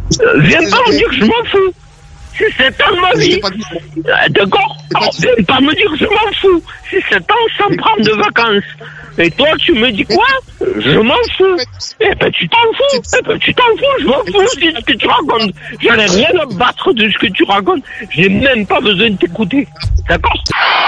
Viens pas me dire que je m'en fous. C'est 7 ans de ma vie. D'accord? Alors, viens pas me dire que je m'en fous. C'est 7 ans sans prendre de vacances. Et toi, tu me dis quoi? Je m'en fous. Eh ben, tu t'en fous. Eh ben, tu t'en fous. Je m'en fous de ce que tu racontes. J'en ai rien à battre de ce que tu racontes. J'ai même pas besoin de t'écouter. D'accord?